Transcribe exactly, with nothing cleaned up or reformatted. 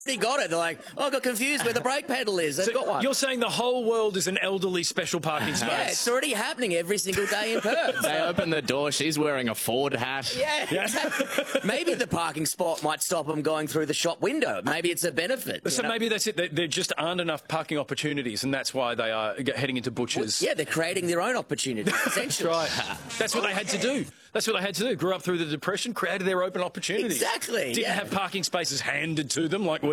They got it. They're like, oh, I got confused where the brake pedal is. They've So got one. you're saying the whole world is an elderly special parking space? Yeah, it's already happening every single day in Perth. They open the door, she's wearing a Ford hat. Yeah, exactly. Maybe the parking spot might stop them going through the shop window. Maybe it's a benefit. So you know? maybe that's it. There, there just aren't enough parking opportunities, and that's why they are get- heading into butchers. Yeah, they're creating their own opportunity, essentially. Right. That's what they had to do. That's what they had to do. Grew up through the Depression, created their open opportunities. Exactly. Didn't yeah. have parking spaces handed to them like we